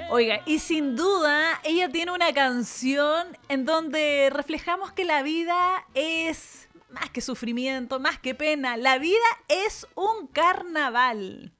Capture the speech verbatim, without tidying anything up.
Oiga, y sin duda ella tiene una canción en donde reflejamos que la vida es más que sufrimiento, más que pena. La vida es un carnaval.